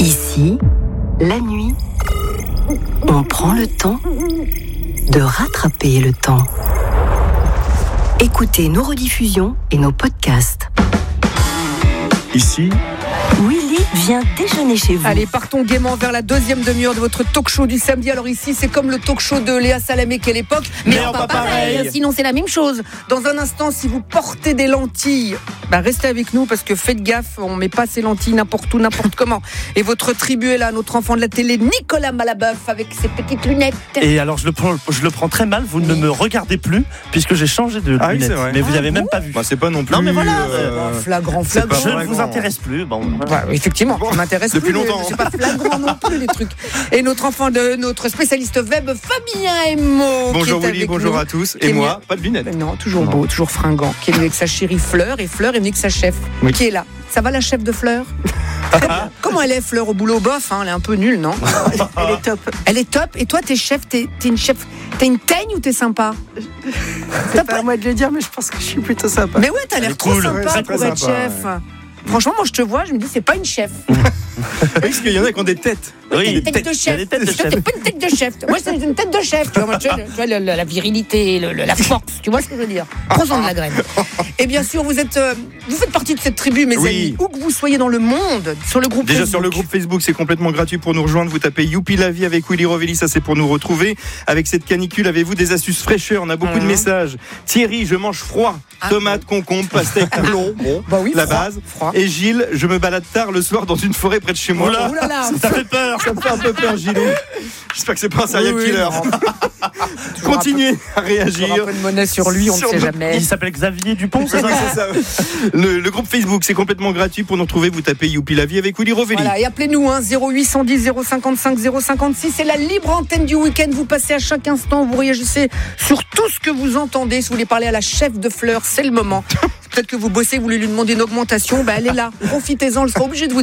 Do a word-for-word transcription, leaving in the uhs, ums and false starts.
Ici, la nuit, on prend le temps de rattraper le temps. Écoutez nos rediffusions et nos podcasts. Ici, Willy vient déjeuner chez vous. Allez, partons gaiement vers la deuxième demi-heure de votre talk show du samedi. Alors ici, c'est comme le talk show de Léa Salamé, quelle époque, mais, mais en pas pareil. pareil. Sinon, c'est la même chose. Dans un instant, si vous portez des lentilles, bah restez avec nous parce que faites gaffe, on met pas ces lentilles n'importe où, n'importe comment. Et votre tribu est là, notre enfant de la télé, Nicolas Malabeuf, avec ses petites lunettes. Et alors, je le prends, je le prends très mal. Vous oui. ne me regardez plus puisque j'ai changé de ah lunettes. Oui, mais vous ah n'avez bon même pas vu. Bah, c'est pas non plus. Non, mais voilà. Euh, flagrant, flagrant. Je ne vous intéresse plus. Bon, voilà. Ouais, effectivement, ça m'intéresse depuis plus. longtemps. C'est pas flagrant non plus les trucs. Et notre enfant de notre spécialiste web, Fabien Emo. Bonjour qui est Willy, bonjour nous, à tous. Et moi, mieux... pas de lunettes. Non, toujours non. beau, toujours fringant. Qui est venu avec sa chérie Fleur et Fleur est venue avec sa chef, oui. qui est là. Ça va la chef de Fleur? Comment elle est Fleur au boulot? Bof, hein, elle est un peu nulle, non? Elle est top. Elle est top. Et toi, t'es chef, t'es, t'es une chef, t'es une teigne ou t'es sympa? C'est pas, pas à moi de le dire, mais je pense que je suis plutôt sympa. Mais ouais, t'as l'air trop cool, sympa ouais, pour être sympa, chef. Ouais. Franchement, moi je te vois, je me dis c'est pas une chef. Oui, parce qu'il y en a qui ont des têtes. Oui, des têtes de chef. Des têtes de chef. T'es pas une tête de chef. Moi, c'est une tête de chef. Tu vois, moi, tu vois, tu vois la, la, la virilité, le, le, la force. Tu vois ce que je veux dire? Prends-en de la graine. Et bien sûr, vous êtes, euh, vous faites partie de cette tribu, mes oui. amis. Où que vous soyez dans le monde, sur le groupe Déjà Facebook. sur le groupe Facebook, c'est complètement gratuit pour nous rejoindre. Vous tapez Youpi la vie avec Willy Rovelli, ça c'est pour nous retrouver. Avec cette canicule, avez-vous des astuces fraîcheur? On a beaucoup mmh. de messages. Thierry, je mange froid. Ah, Tomate, oui. concombre, pastèque, melon. Bon, bah oui, la froid, base. Froid. Et Gilles, je me balade tard le soir dans une forêt près de chez moi. Oula, oh là là, ça fait peur. Ça me fait un peu peur, Gilles. J'espère que c'est pas un serial oui, killer. Oui, Continuez à réagir. Un peu de monnaie sur lui, on ne sait jamais. Il s'appelle Xavier Dupont, c'est ça, c'est ça. Le, le groupe Facebook, c'est complètement gratuit. Pour nous retrouver, vous tapez Youpi la vie avec Willy Rovelli. Voilà, et appelez-nous hein, zéro huit cent dix zéro cinquante-cinq zéro cinquante-six. C'est la libre antenne du week-end. Vous passez à chaque instant, vous réagissez sur tout ce que vous entendez. Si vous voulez parler à la chef de Fleur, c'est le moment. Peut-être que vous bossez, vous voulez lui demander une augmentation, ben elle est là. Profitez-en, elle sera obligée de vous